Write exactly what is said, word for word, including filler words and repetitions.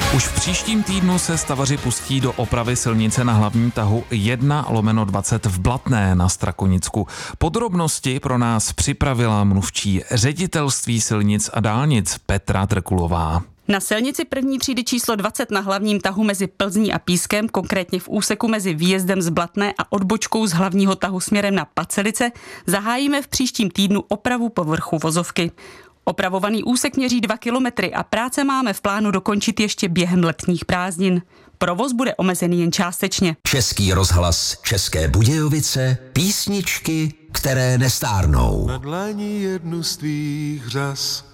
Už v příštím týdnu se stavaři pustí do opravy silnice na hlavním tahu jedna lomeno dvacet v Blatné na Strakonicku. Podrobnosti pro nás připravila mluvčí Ředitelství silnic a dálnic Petra Trkulová. Na silnici první třídy číslo dvacet na hlavním tahu mezi Plzní a Pískem, konkrétně v úseku mezi výjezdem z Blatné a odbočkou z hlavního tahu směrem na Pacelice, zahájíme v příštím týdnu opravu povrchu vozovky. Opravovaný úsek měří dva kilometry a práce máme v plánu dokončit ještě během letních prázdnin. Provoz bude omezený jen částečně. Český rozhlas České Budějovice, písničky, které nestárnou. Na dlani jednu z tvých řas